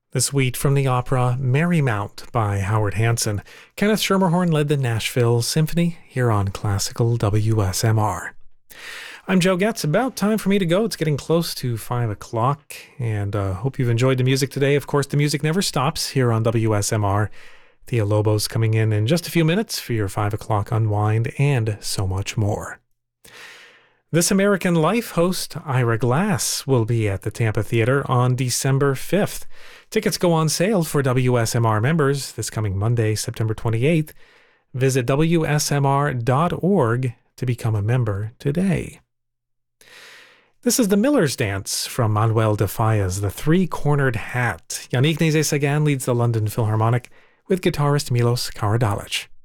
The suite from the opera Marymount by Howard Hanson. Kenneth Schermerhorn led the Nashville Symphony here on Classical WSMR. I'm Joe Getz. About time for me to go. It's getting close to 5 o'clock, and hope you've enjoyed the music today. Of course, the music never stops here on WSMR. Thea Lobo's coming in just a few minutes for your 5 o'clock unwind and so much more. This American Life host, Ira Glass, will be at the Tampa Theater on December 5th. Tickets go on sale for WSMR members this coming Monday, September 28th. Visit WSMR.org to become a member today. This is the Miller's Dance from Manuel de Falla's The Three-Cornered Hat. Yannick Nézet-Séguin leads the London Philharmonic with guitarist Milos Karadzic.